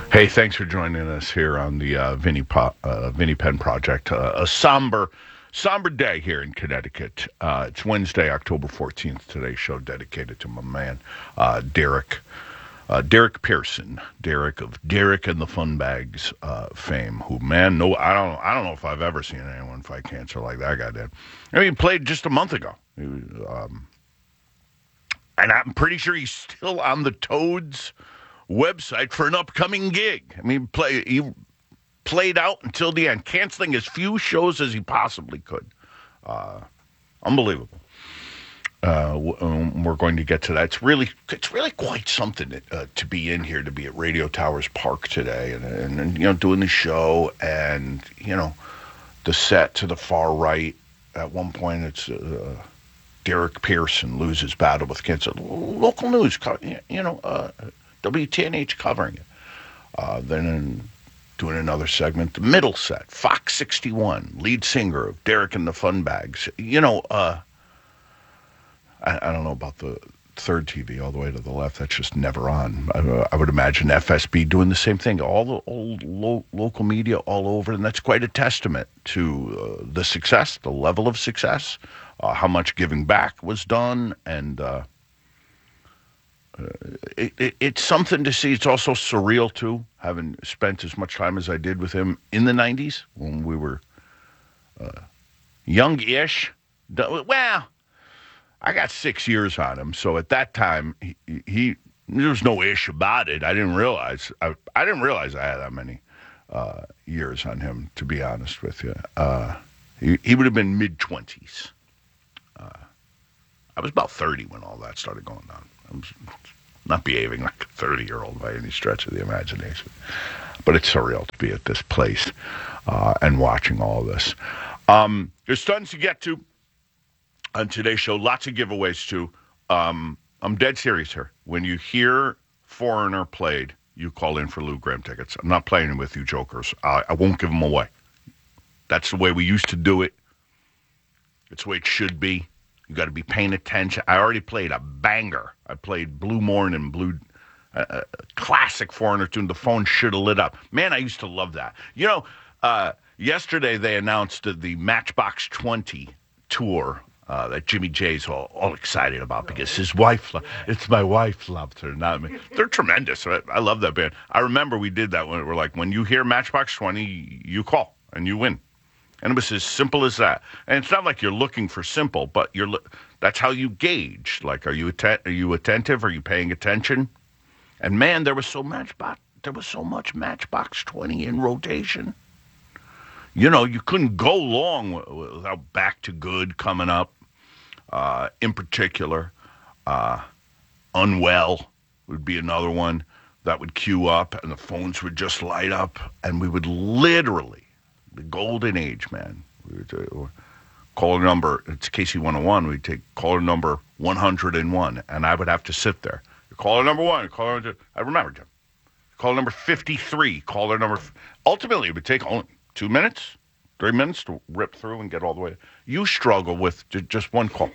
Hey, thanks for joining us here on the Vinny Penn Project. A somber day here in Connecticut. It's Wednesday, October 14th. Today's show dedicated to my man, Derek Pearson, Derek of Derek and the Fun Bags fame. Who, man, no, I don't know if I've ever seen anyone fight cancer like that guy did. I mean, he played just a month ago. And I'm pretty sure he's still on the Toads website for an upcoming gig. I mean, he played out until the end, canceling as few shows as he possibly could. Unbelievable. We're going to get to that. It's really quite something to be in here, to be at Radio Towers Park today, and doing the show, and the set to the far right. At one point, it's Derek Pearson loses battle with cancer. Local news, WTNH covering it. Then doing another segment, the middle set, Fox 61, lead singer of Derek and the Fun Bags. I don't know about the third TV all the way to the left. That's just never on. I would imagine FSB doing the same thing. All the old local media all over, and that's quite a testament to the success, the level of success, how much giving back was done, and it's something to see. It's also surreal, too, having spent as much time as I did with him in the 90s when we were young-ish. Well, I got 6 years on him, so at that time, he there was no ish about it. I didn't realize I had that many years on him, to be honest with you. He would have been mid-20s. I was about 30 when all that started going on. I was not behaving like a 30-year-old by any stretch of the imagination. But it's surreal to be at this place and watching all this. There's tons to get to on today's show. Lots of giveaways, too. I'm dead serious here. When you hear Foreigner played, you call in for Lou Gramm tickets. I'm not playing with you jokers. I won't give them away. That's the way we used to do it. It's the way it should be. You got to be paying attention. I already played a banger. I played Blue Morning, classic Foreigner tune. The phone should have lit up. Man, I used to love that. Yesterday they announced the Matchbox 20 tour that Jimmy J's all excited about because his wife, it's my wife loved her, not me. They're tremendous. I love that band. I remember we did that when we're like, when you hear Matchbox 20, you call and you win. And it was as simple as that. And it's not like you're looking for simple, but that's how you gauge. Like, are you attentive? Are you paying attention? And man, there was so much Matchbox 20 in rotation. You couldn't go long without Back to Good coming up. In particular, Unwell would be another one that would queue up, and the phones would just light up, and we would literally, the golden age, man. We would caller number, it's KC101, we'd take caller number 101, and I would have to sit there. Caller number 1, I remember, Jim. Caller number 53, ultimately it would take only 2 minutes, 3 minutes to rip through and get all the way. You struggle with just one call.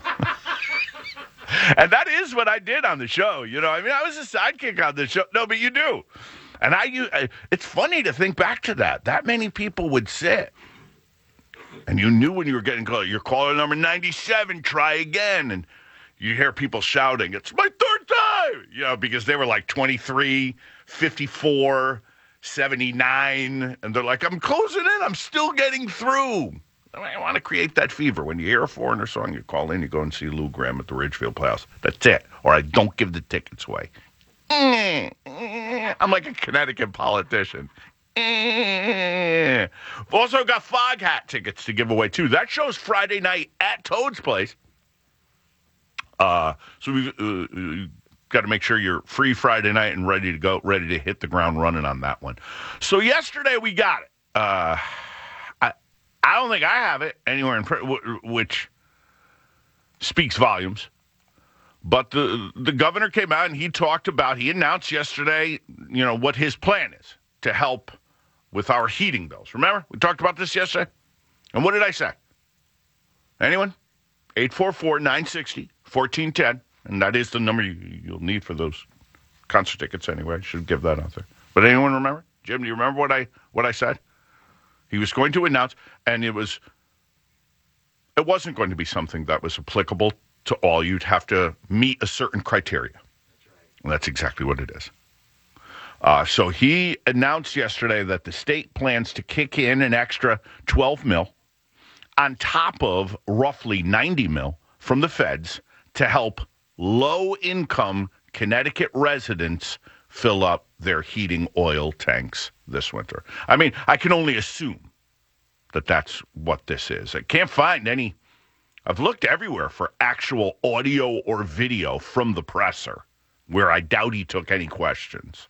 And that is what I did on the show. I was a sidekick on the show. No, but you do. And it's funny to think back to that. That many people would sit. And you knew when you were getting called, you're caller number 97, try again. And you hear people shouting, it's my third time! Because they were like 23, 54, 79. And they're like, I'm closing in, I'm still getting through. I want to create that fever. When you hear a Foreigner song, you call in, you go and see Lou Gramm at the Ridgefield Playhouse. That's it. Or I don't give the tickets away. I'm like a Connecticut politician. We've also got Foghat tickets to give away, too. That show's Friday night at Toad's Place. So we've got to make sure you're free Friday night and ready to go, ready to hit the ground running on that one. So yesterday we got it. I don't think I have it anywhere in print, which speaks volumes. But the governor came out and he announced yesterday, what his plan is to help with our heating bills. Remember? We talked about this yesterday. And what did I say? Anyone? 844-960-1410. And that is the number you'll need for those concert tickets anyway. I should give that out there. But anyone remember? Jim, do you remember what I said? He was going to announce, and it wasn't going to be something that was applicable to all. You'd have to meet a certain criteria. And that's exactly what it is. So he announced yesterday that the state plans to kick in an extra $12 million on top of roughly $90 million from the feds to help low-income Connecticut residents fill up their heating oil tanks this winter. I mean, I can only assume that that's what this is. I can't find any. I've looked everywhere for actual audio or video from the presser, where I doubt he took any questions.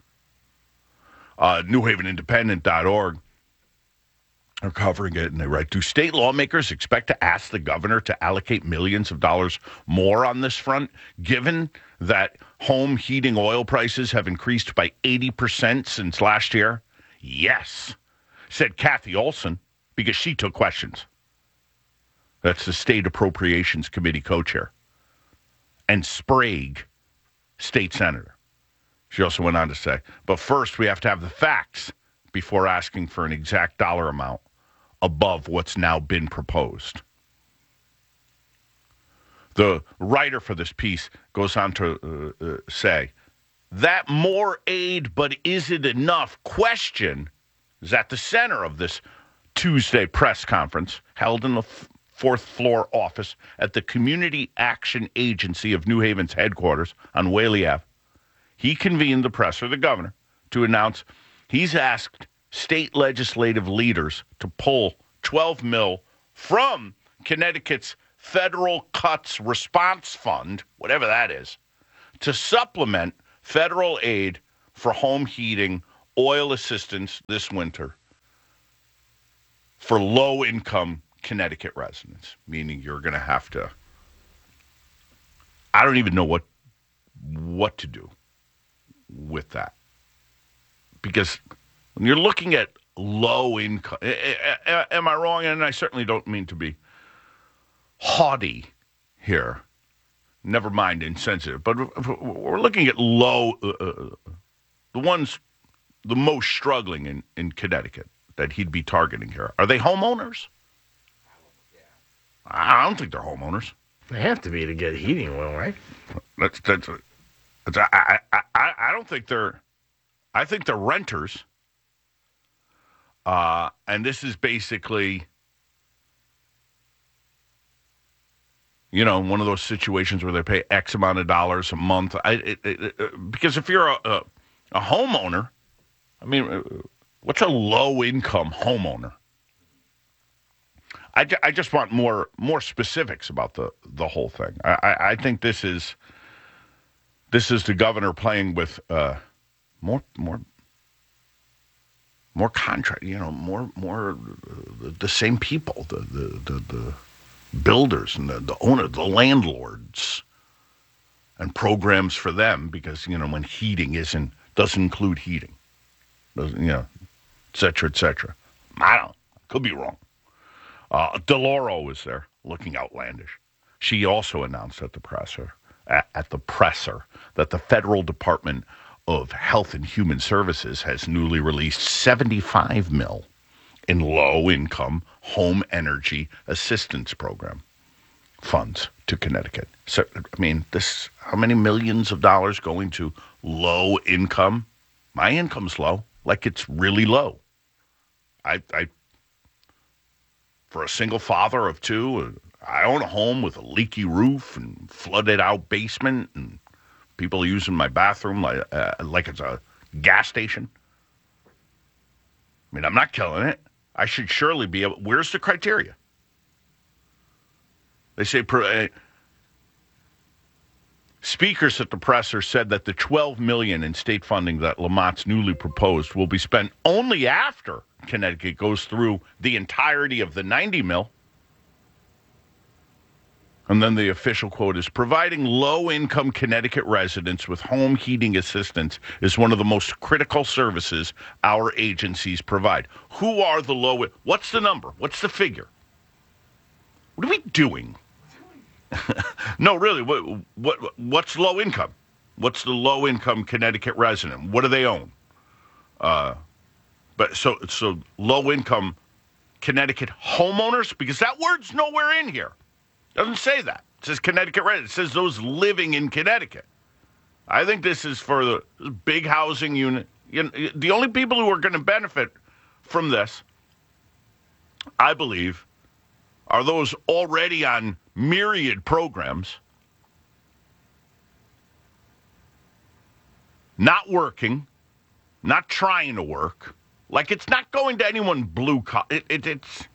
NewHavenIndependent.org are covering it, and they write, do state lawmakers expect to ask the governor to allocate millions of dollars more on this front, given that home heating oil prices have increased by 80% since last year? Yes, said Kathy Olson, because she took questions. That's the State Appropriations Committee co-chair. And Sprague, state senator. She also went on to say, but first we have to have the facts before asking for an exact dollar amount above what's now been proposed. The writer for this piece goes on to say, that more aid, but is it enough question is at the center of this Tuesday press conference held in the fourth floor office at the Community Action Agency of New Haven's headquarters on Whaley Ave. He convened the presser, the governor, to announce he's asked state legislative leaders to pull $12 million from Connecticut's Federal Cuts Response Fund, whatever that is, to supplement federal aid for home heating oil assistance this winter for low-income Connecticut residents, meaning you're going to have to, I don't even know what to do with that. Because when you're looking at low income, am I wrong? And I certainly don't mean to be haughty here. Never mind insensitive. But we're looking at low, the ones the most struggling in Connecticut that he'd be targeting here. Are they homeowners? I don't think they're homeowners. They have to be to get heating oil, right? I don't think they're. I think they're renters. And this is basically, one of those situations where they pay X amount of dollars a month. Because if you're a homeowner, I mean, what's a low-income homeowner? I just want more specifics about the whole thing. I think this is the governor playing with more contract, more the same people, the builders and the owner, the landlords, and programs for them, because when heating doesn't include heating, et cetera, et cetera. I don't, could be wrong. DeLauro was there, looking outlandish. She also announced at the presser that the Federal Department of Health and Human Services has newly released $75 million in low-income home energy assistance program funds to Connecticut. So, I mean, how many millions of dollars going to low income? My income's low, like it's really low. I for a single father of two, I own a home with a leaky roof and flooded out basement, and people using my bathroom like it's a gas station. I mean, I'm not killing it. I should surely be able. Where's the criteria? They say speakers at the presser said that the $12 million in state funding that Lamont's newly proposed will be spent only after Connecticut goes through the entirety of the $90 million. And then the official quote is, providing low-income Connecticut residents with home heating assistance is one of the most critical services our agencies provide. Who are the low? What's the number? What's the figure? What are we doing? No, really, what's low income? What's the low-income Connecticut resident? What do they own? But so low-income Connecticut homeowners, because that word's nowhere in here. It doesn't say that. It says Connecticut residents. It says those living in Connecticut. I think this is for the big housing unit. You know, the only people who are going to benefit from this, I believe, are those already on myriad programs, not working, not trying to work. Like, it's not going to anyone blue collar. It's.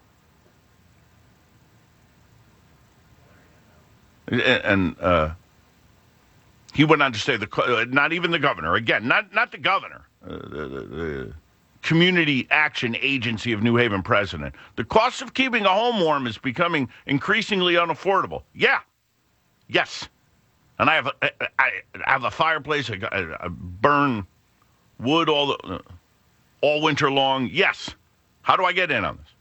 And he went on to say, not even the governor, again, not the governor, the Community Action Agency of New Haven president. The cost of keeping a home warm is becoming increasingly unaffordable. Yeah. Yes. And I have a fireplace. I burn wood all winter long. Yes. How do I get in on this?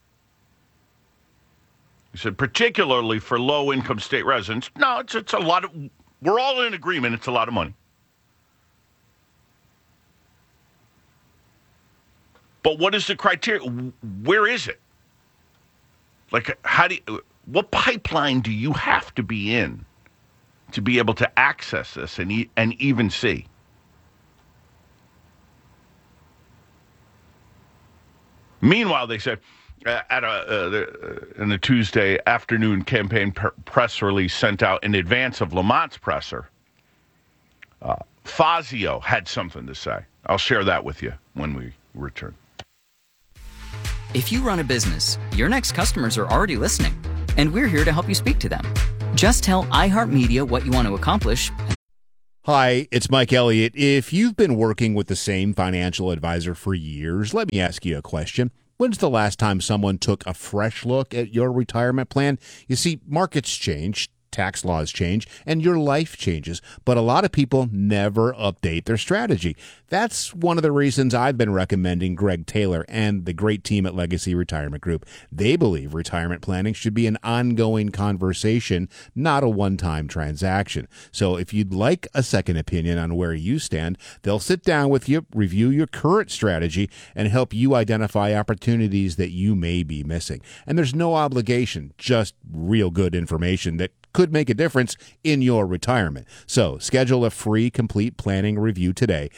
He said, particularly for low-income state residents. No, it's a lot of. We're all in agreement. It's a lot of money. But what is the criteria? Where is it? Like, what pipeline do you have to be in to be able to access this and even see? Meanwhile, they said in a Tuesday afternoon campaign press release sent out in advance of Lamont's presser, Fazio had something to say. I'll share that with you when we return. If you run a business, your next customers are already listening, and we're here to help you speak to them. Just tell iHeartMedia what you want to accomplish. Hi, it's Mike Elliott. If you've been working with the same financial advisor for years, let me ask you a question. When's the last time someone took a fresh look at your retirement plan? You see, markets change, tax laws change, and your life changes, but a lot of people never update their strategy. That's one of the reasons I've been recommending Greg Taylor and the great team at Legacy Retirement Group. They believe retirement planning should be an ongoing conversation, not a one-time transaction. So if you'd like a second opinion on where you stand, they'll sit down with you, review your current strategy, and help you identify opportunities that you may be missing. And there's no obligation, just real good information that could make a difference in your retirement. So schedule a free complete planning review today.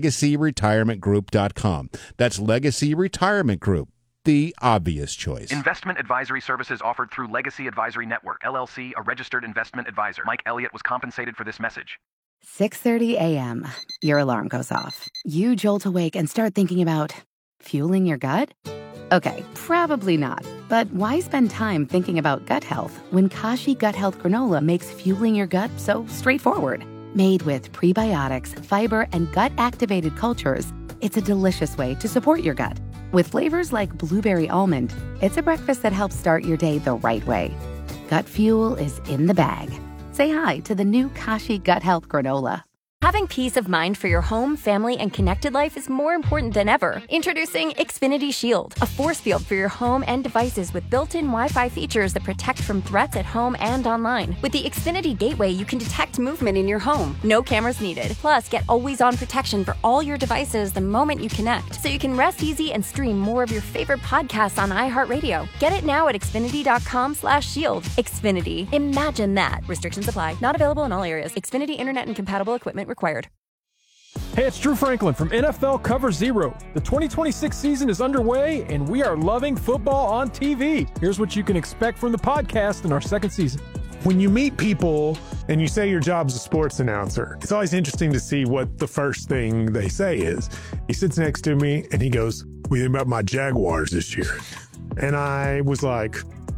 LegacyRetirementGroup.com. That's Legacy Retirement Group, the obvious choice. Investment advisory services offered through Legacy Advisory Network, LLC, a registered investment advisor. Mike Elliott was compensated for this message. 6:30 a.m. Your alarm goes off. You jolt awake and start thinking about fueling your gut? Okay, probably not. But why spend time thinking about gut health when Kashi Gut Health Granola makes fueling your gut so straightforward? Made with prebiotics, fiber, and gut-activated cultures, it's a delicious way to support your gut. With flavors like blueberry almond, it's a breakfast that helps start your day the right way. Gut fuel is in the bag. Say hi to the new Kashi Gut Health Granola. Having peace of mind for your home, family, and connected life is more important than ever. Introducing Xfinity Shield, a force field for your home and devices with built-in Wi-Fi features that protect from threats at home and online. With the Xfinity Gateway, you can detect movement in your home. No cameras needed. Plus, get always-on protection for all your devices the moment you connect, so you can rest easy and stream more of your favorite podcasts on iHeartRadio. Get it now at Xfinity.com/shield. Xfinity. Imagine that. Restrictions apply. Not available in all areas. Xfinity Internet and compatible equipment required. Hey, it's Drew Franklin from NFL Cover Zero. The 2026 season is underway, and we are loving football on TV. Here's what you can expect from the podcast in our second season. When you meet people and you say your job's a sports announcer, it's always interesting to see what the first thing they say is. He sits next to me and he goes, "What do you think about my Jaguars this year?" And I was like,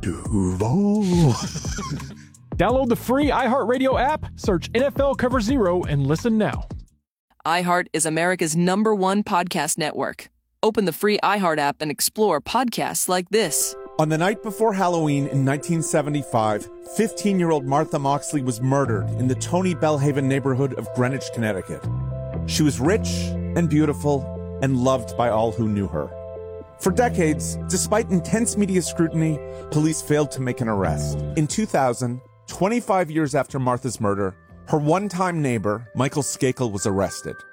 Duval. Download the free iHeartRadio app, search NFL Cover Zero, and listen now. iHeart is America's #1 podcast network. Open the free iHeart app and explore podcasts like this. On the night before Halloween in 1975, 15-year-old Martha Moxley was murdered in the Tony Bellhaven neighborhood of Greenwich, Connecticut. She was rich and beautiful and loved by all who knew her. For decades, despite intense media scrutiny, police failed to make an arrest. In 2000, 25 years after Martha's murder, her one-time neighbor, Michael Skakel, was arrested.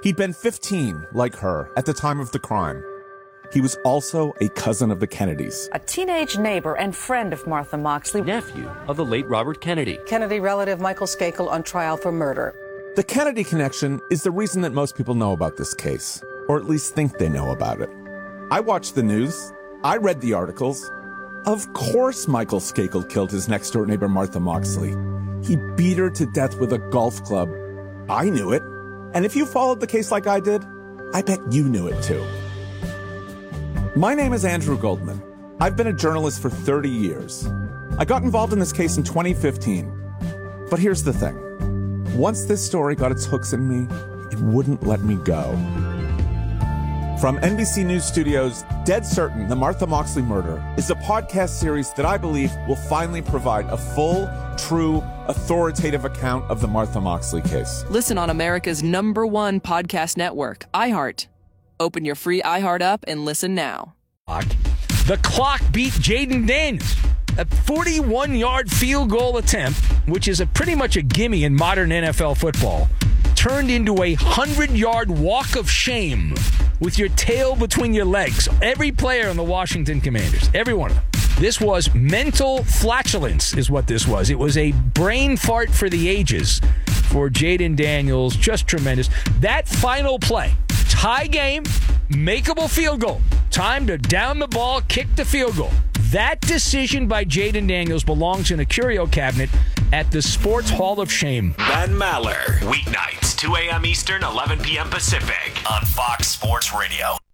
He'd been 15, like her, at the time of the crime. He was also a cousin of the Kennedys. A teenage neighbor and friend of Martha Moxley. Nephew of the late Robert Kennedy. Kennedy relative Michael Skakel on trial for murder. The Kennedy connection is the reason that most people know about this case, or at least think they know about it. I watched the news. I read the articles. Of course Michael Skakel killed his next-door neighbor Martha Moxley. He beat her to death with a golf club. I knew it. And if you followed the case like I did, I bet you knew it too. My name is Andrew Goldman. I've been a journalist for 30 years. I got involved in this case in 2015. But here's the thing. Once this story got its hooks in me, it wouldn't let me go. From NBC News Studios, Dead Certain, The Martha Moxley Murder is a podcast series that I believe will finally provide a full, true, authoritative account of the Martha Moxley case. Listen on America's #1 podcast network, iHeart. Open your free iHeart app and listen now. The clock beat Jayden Daniels. A 41-yard field goal attempt, which is pretty much a gimme in modern NFL football, turned into a 100-yard walk of shame with your tail between your legs. Every player on the Washington Commanders, every one of them. This was mental flatulence is what this was. It was a brain fart for the ages for Jayden Daniels. Just tremendous. That final play, tie game, makeable field goal. Time to down the ball, kick the field goal. That decision by Jayden Daniels belongs in a curio cabinet at the Sports Hall of Shame. Ben Maller, weeknights, 2 a.m. Eastern, 11 p.m. Pacific on Fox Sports Radio.